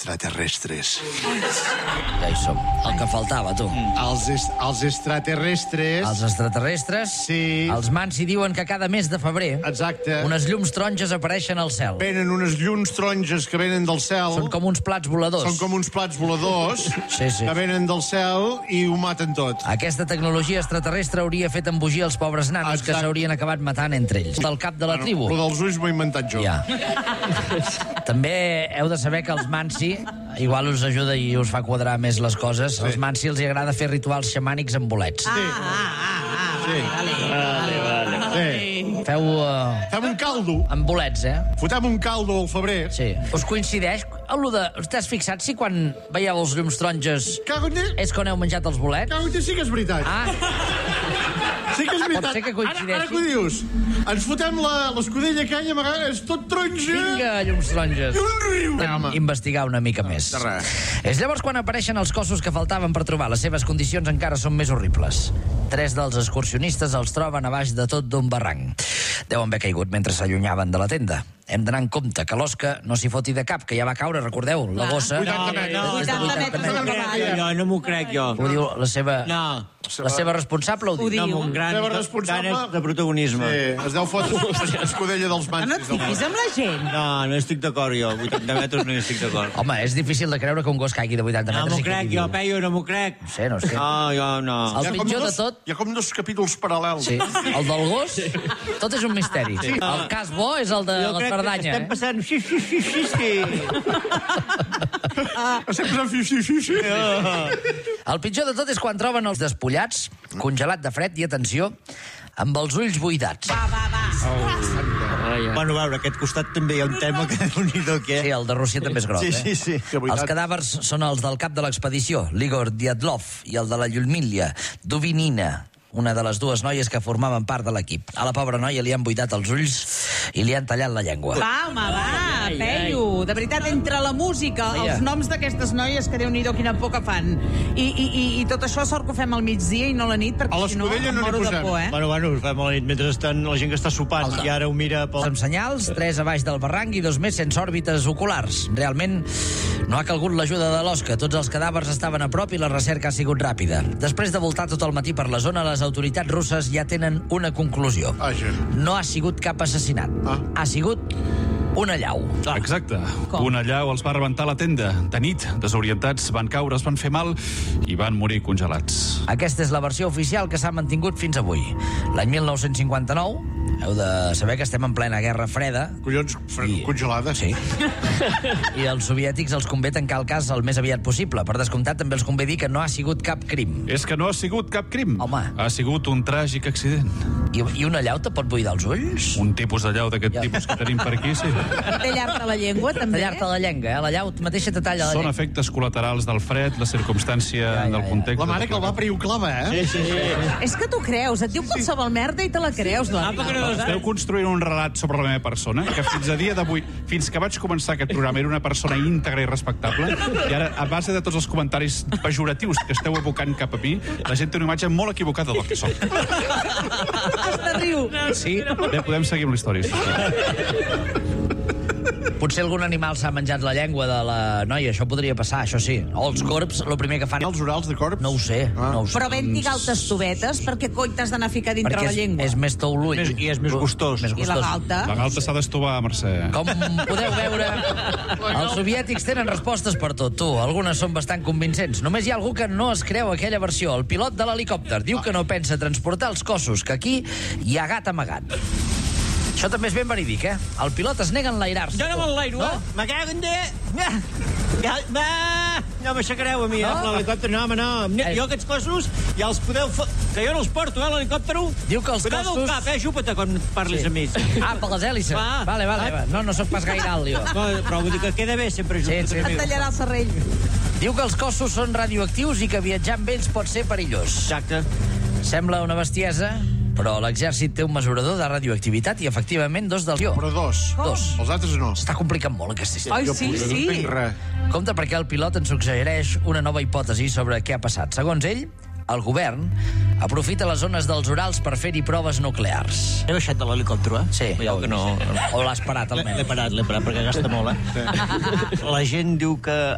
extraterrestres. Ja hi som. El que faltava, tu. Els extraterrestres... Els extraterrestres, Sí. els Mansi diuen que cada mes de febrer Exacte. unes llums taronges apareixen al cel. Venen unes llums taronges que venen del cel. Són com uns plats voladors. Són com uns plats voladors Sí, sí. que venen del cel i ho maten tot. Aquesta tecnologia extraterrestre hauria fet embogir els pobres nanos que Exacte. s'haurien acabat matant entre ells. Del cap de la tribu. Però dels ulls m'ho he inventat jo. Ja. També heu de saber que els Mansi, igual us ajuda i us fa quadrar més les coses, Sí. als Mansi els agrada fer rituals xamànics amb bolets. Sí. Feu Fem un caldo. amb bolets, Fotem un caldo al febrer. Sí. Us coincideix amb lo de... T'has fixat si quan veieu els llums taronges Cago-te. és quan heu menjat els bolets? Cago-te, sí que és veritat. Sí que és veritat. Pot ser que coincideixi. Ara que ho dius, ens fotem l'escudella aquella, amagada, és tot taronja. Vinga, llums taronges. I un riu. Home. Investigar una mica més. de res. És llavors quan apareixen els cossos que faltaven per trobar. Les seves condicions encara són més horribles. 3 dels excursionistes els troben a baix de tot d'un barranc. Deuen haver caigut mentre s'allunyaven de la tenda. Hem d'anar en compte que l'Osca no s'hi foti de cap, que ja va caure, recordeu? La gossa... 80 metres. 80 metres No de m'ho crec cavall. jo, no m'ho crec jo. Ho diu la seva... No. La seva responsable ho diu. Ho diu. No, amb La seva ganes responsable... de protagonisme. Sí, es deu fotre l'escudella dels No et mansis. fiquis amb la gent. No estic d'acord jo. 80 metres no hi estic d'acord. Home, és difícil de creure que un gos caigui de 80 No metres. m'ho i que crec tingui- jo, Peyu, no m'ho crec. No sé, no sé. No, jo no. El pitjor de tot... Hi ha com dos capítols paral·lels. Sí, el del gos, tot és un misteri. El cas bo és el de Jo la crec que Cerdanya. estem passant... Sí. Estem posant fi. El pitjor de tot és quan troben els despullats, congelat de fred i, atenció, amb els ulls buidats. Bueno, a veure, a aquest costat també hi ha un tema que déu-n'hi-do que... Sí, el de Rússia també és gros, Sí. Que buidat. Els cadàvers són els del cap de l'expedició, l'Igor Diatlov, i el de la Llulmília, Duvinina, una de les dues noies que formaven part de l'equip. A la pobra noia li han buidat els ulls i li han tallat la llengua. Va, home, va, Peyu. De veritat, entre la música, els noms d'aquestes noies, que Déu-n'hi-do quina por que fan, i tot això sort que ho fem al migdia i no a la nit, A perquè si no l'escudella em no n'hi moro de posem. por, Bueno, ho fem a la nit mentre estan la gent que està sopant i ara ho mira pel... Amb senyals, 3 a baix del barranc i 2 més sense òrbites oculars. Realment no ha calgut l'ajuda de l'Osca. Tots els cadàvers estaven a prop i la recerca ha sigut ràpida. Després de voltar tot el matí per la zona, les autoritats russes ja tenen una conclusió. No ha sigut cap assassinat. Ha sigut una allau. Exacte. Com? Una allau els va rebentar la tenda. De nit, desorientats, van caure, es van fer mal i van morir congelats. Aquesta és la versió oficial que s'ha mantingut fins avui. L'any 1959, heu de saber que estem en plena Guerra Freda. Collons, congelada. Sí. I els soviètics els convé tancar el cas el més aviat possible. Per descomptat, també els convé dir que no ha sigut cap crim. És que no ha sigut cap crim. Home. Ha sigut un tràgic accident. I una allau te pot buidar els ulls? Un tipus de llau d'aquest Ja. tipus que tenim per aquí, sí. Tallar-te la llengua, també. Tallar-te la llengua, la llau mateixa te talla la Són llengua. efectes col·laterals del fred, la circumstància del context. La mare que el va parir ho clava, Sí. És que t'ho creus, et diu qualsevol merda i te la creus, doncs. Esteu construint un relat sobre la meva persona, que fins a dia d'avui, fins que vaig començar aquest programa, era una persona íntegra i respectable, i ara, a base de tots els comentaris pejoratius que esteu evocant cap a mi, la gent té una imatge molt equivocada del que soc. Hasta riu. Sí, Bé, podem seguir amb la història. potser algun animal s'ha menjat la llengua de la noia, això podria passar, això sí. O els corbs, el primer que fan... Els orals de corps? No ho sé, no ho sé. Però ben-t'hi galtes tovetes, perquè coi t'has d'anar a ficar dintre Perquè la llengua. és més tou l'ull. I és més gustós. Més I la galta? La galta s'ha d'estovar, Mercè. Com podeu veure, els soviètics tenen respostes per tot, tu. Algunes són bastant convincents. Només hi ha algú que no es creu aquella versió. El pilot de l'helicòpter diu que no pensa transportar els cossos, que aquí hi ha gat amagat. Això també és ben verídic, El pilot es nega a enlairar-se. Jo no m'enlairo, No? Me cago en Déu! No m'aixecareu a mi, No? l'helicòpter, no, home, no. Jo aquests cossos ja els podeu... Que jo no els porto, l'helicòpter. Diu que els Cuidado cossos- del cap, Xupa-te quan parlis amb ells. Per les hèlices. Va. Vale. No sóc pas gaire alt, jo. Però vull dir que queda bé sempre Sí. Et tallarà el serrell. Diu que els cossos són radioactius i que viatjar amb ells pot ser perillós. Exacte. Sembla una bestiesa, però l'exèrcit té un mesurador de radioactivitat i, efectivament, 2 del guió. Però dos. Dos. Els altres no. S'està complicant molt, aquesta història. Ai, sí, No sí. entenc res. Compte perquè el pilot ens suggereix una nova hipòtesi sobre què ha passat. Segons ell, el govern aprofita les zones dels Urals per fer-hi proves nuclears. He baixat de l'helicòpter, Sí. Veieu que no... O l'has parat, almenys. L'he parat, perquè gasta molt, La gent diu que